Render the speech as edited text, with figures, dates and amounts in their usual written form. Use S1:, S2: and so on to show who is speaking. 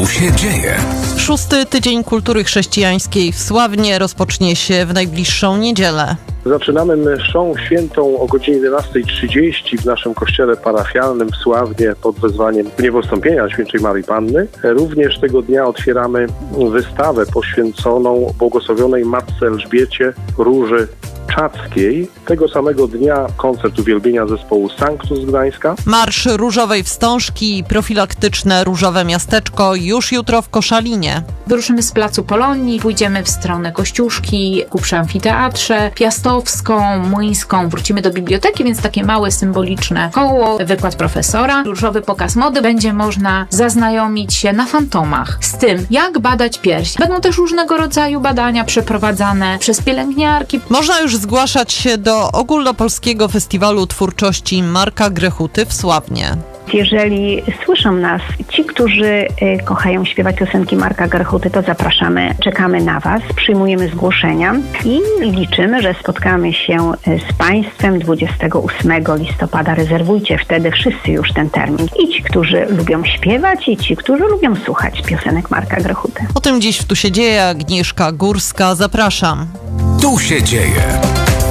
S1: się dzieje.
S2: 6. Tydzień Kultury Chrześcijańskiej w Sławnie rozpocznie się w najbliższą niedzielę.
S3: Zaczynamy mszą świętą o godzinie 11:30 w naszym kościele parafialnym w Sławnie pod wezwaniem Niebowstąpienia Świętej Marii Panny. Również tego dnia otwieramy wystawę poświęconą błogosławionej Matce Elżbiecie Róży Czackiej. Tego samego dnia koncert uwielbienia zespołu Sanctus z Gdańska.
S2: Marsz Różowej Wstążki i profilaktyczne Różowe Miasteczko już jutro w Koszalinie.
S4: Wyruszymy z Placu Polonii, pójdziemy w stronę Kościuszki, ku przy amfiteatrze, Piastowską, Młyńską. Wrócimy do biblioteki, więc takie małe, symboliczne koło, wykład profesora, różowy pokaz mody. Będzie można zaznajomić się na fantomach z tym, jak badać pierś. Będą też różnego rodzaju badania przeprowadzane przez pielęgniarki.
S2: Można już zgłaszać się do Ogólnopolskiego Festiwalu Twórczości Marka Grechuty w Sławnie.
S5: Jeżeli słyszą nas ci, którzy kochają śpiewać piosenki Marka Grechuty, to zapraszamy, czekamy na Was, przyjmujemy zgłoszenia i liczymy, że spotkamy się z Państwem 28 listopada. Rezerwujcie wtedy wszyscy już ten termin. I ci, którzy lubią śpiewać, i ci, którzy lubią słuchać piosenek Marka Grechuty.
S2: O tym dziś w Tu się dzieje. Agnieszka Górska. Zapraszam.
S1: Tu się dzieje.